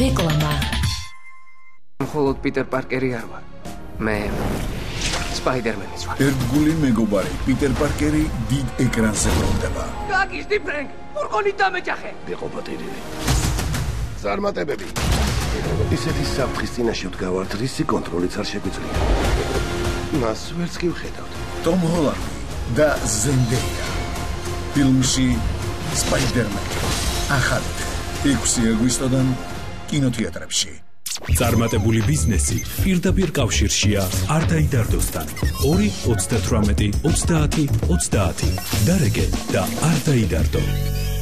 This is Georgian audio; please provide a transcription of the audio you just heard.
რეკლამა. მხოლოდ პიტერ პარკერი არ ვარ. მე სპაიდერმენიც ვარ. ერთგული მეგობარი პიტერ პარკერი დიდ ეკრანზე ბრუნდება. გაგიზდი ფრენკ, ფურგონი დამეჯახე. იყო პატირილი. წარმატებები. ისეთი საფრთხის წინაშე ვდგავართ, რისი კონტროლიც არ შეგვიძლია. მას ვერც კი ვხედავთ. ტომ ჰოლანდი და ზენდეია. ფილმში სპაიდერმენი. ახალი 6 აგვისტოდან კინოთეატრებში. წარმატებული ბიზნესი პირდაპირ კავშირშია არტაიდარდოსთან. 2 38 30 30 და რეგე და არტაიდარდო.